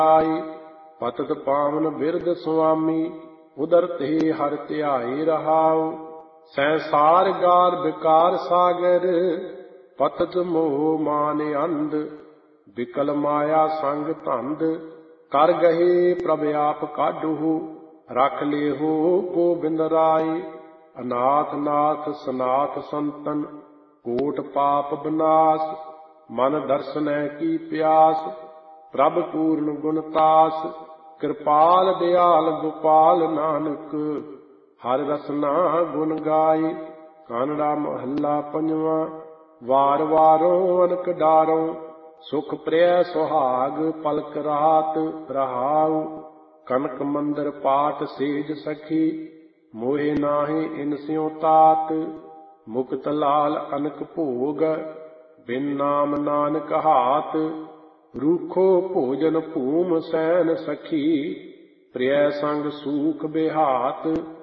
ਆਈ। ਪਤਿਤ ਪਾਵਨ ਬਿਰਧ ਸੁਆਮੀ ਉਦਰ ਤੇ ਹਰਿ ਧਿਆਏ ਰਹਾਉ। ਸੰਸਾਰ ਗਾਰ ਵਿਕਾਰ ਸਾਗਰ ਪਤਿਤ ਮੋਹ ਮਾਨ ਅੰਧ। ਵਿਕਲ ਮਾਇਆ ਸੰਗ ਧੰਦ ਕਰ ਗਏ ਪ੍ਰਭ ਆਪ ਕਾਢੂ। ਰਖ ਲਿਹੋ ਗੋਬਿੰਦ ਰਾਏ ਅਨਾਥ ਨਾਥ ਸਨਾਥ ਸੰਤਨ। ਕੋਟ ਪਾਪ ਬਨਾਸ ਮਨ ਦਰਸਨੈ ਕੀ ਪਿਆਸ। ਪ੍ਰਭ ਪੂਰਨ ਗੁਣ ਤਾਸ ਕਿਰਪਾਲ ਦਿਆਲ ਗੋਪਾਲ ਨਾਨਕ। ਹਰਿ ਰਸਨਾ ਗੁਣ ਗਾਏ। ਕਾਨੜਾ ਮਹੱਲਾ ਪੰਜਵਾਂ। ਵਾਰ ਵਾਰੋਂ ਅਨਕ ਡਾਰੋਂ ਸੁਖ ਪ੍ਰਿਯ ਸੁਹਾਗ ਪਲਕ ਰਾਤ ਰਹਾਉ। ਕਨਕ ਮੰਦਰ ਪਾਠ ਸੇਜ ਸਖੀ ਮੋਹਿ ਨਾਹਿ ਇਨ ਸਿਉ ਤਾਤ। ਮੁਕਤ ਲਾਲ ਅਨਕ ਭੋਗ ਬਿਨ ਨਾਮ ਨਾਨਕ ਹਾਤ। ਰੂਖੋ ਭੋਜਨ ਭੂਮ ਸੈਨ ਸਖੀ ਪ੍ਰਿਯ ਸੰਗ ਸੂਖ ਬਿਹਾਤ।